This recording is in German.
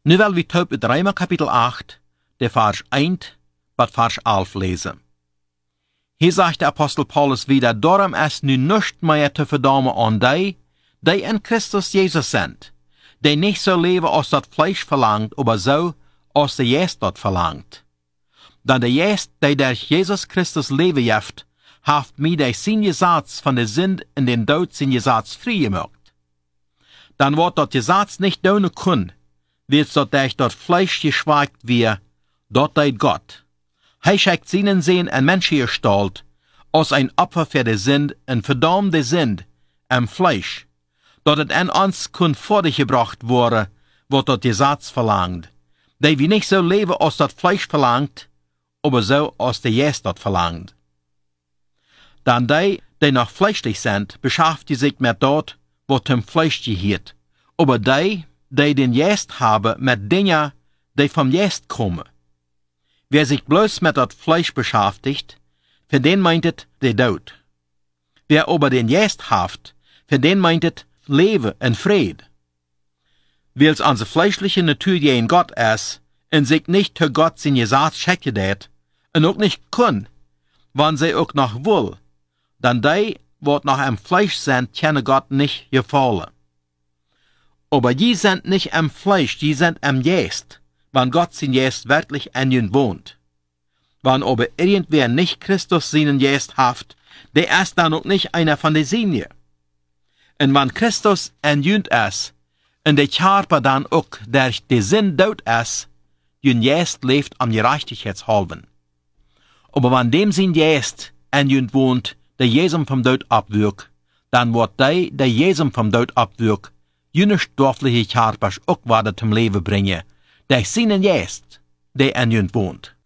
Nu wil we top uit Römer kapitel 8, de vers 1 bis vers 11 lesen. Hier sagt der Apostel Paulus wieder, darum ist nu nicht mehr zu verdammen an die in Christus Jesus sind, die nicht so leben, als das Fleisch verlangt, aber so, als der Geist dort verlangt. Denn der Geist, der durch Jesus Christus Leben jaft, haft mir der sein Gesetz von der Sünde in den Tod sein Gesetz frei gemacht. Dann wird dort Gesetz nicht tun können, wird dort durch das Fleisch geschweigt wie, dort tut Gott. Er schickt seinen Sinn in Menschengestalt, als ein Opfer für die Sünde und verdammt die Sünde im Fleisch, dort es an uns kun vorgebracht wurde, wird dort Gesetz verlangt, die wir nicht so leben, als das Fleisch verlangt, aber so, als der Geist dort verlangt. Dann die noch fleischlich sind, beschäftigen sich mit dort, was zum Fleisch gehört, aber die den Geist haben, mit Dingen, die vom Geist kommen. Wer sich bloß mit das Fleisch beschäftigt, für den meint es der Tod. Wer aber den Geist haft, für den meint es Leben und Friede. Weil es unsere fleischliche Natur gegen Gott ist, und sich nicht zu Gott sein Gesetz schicken wird, und auch nicht können, wann sie auch noch will, dann die, wat noch im Fleisch sind, können Gott nicht gefallen. Aber die sind nicht im Fleisch, die sind im Geist, wann Gott sein Geist wirklich in ihnen wohnt. Wann aber irgendwer nicht Christus seinen Geist haft, der ist dann auch nicht einer von den Seinen. Und wenn Christus in ihnen ist, und der Körper dann auch durch die Sinn tot ist, ihr Geist lebt am Gerechtigkeitshalben. Aber wenn dem sein Geist in ihnen wohnt, der Jesum vom Tod abwirkt, dann wird der Jesum vom Tod abwirkt, jene stoffliche Körper auch weiter zum Leben bringen, durch seinen Geist, der in ihnen wohnt.